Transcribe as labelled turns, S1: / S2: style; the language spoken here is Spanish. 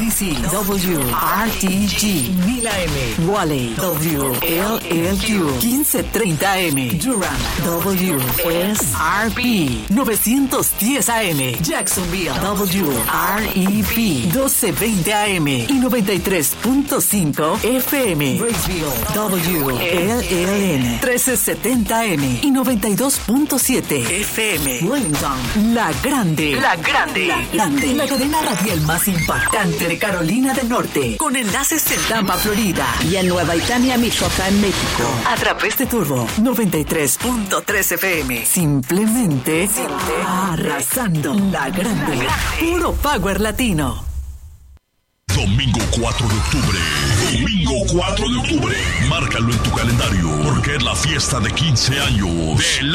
S1: DC, WRTG, 1000 AM, Wally, WLLQ, 1530 AM, Durham, WSRP, 910 AM, Jacksonville, WREP, 1220 AM y 93.5 FM, Raceville, WLLN, 1370 AM y 92.7 FM, Wellington, La Grande, la cadena radial más impactante de Carolina del Norte, con enlaces en Tampa, Florida y en Nueva Italia, Michoacán, México, a través de Turbo 93.3 FM, simplemente arrasando. La Grande, puro power latino.
S2: Domingo 4 de octubre. Domingo 4 de octubre. Márcalo en tu calendario, porque es la fiesta de 15 años de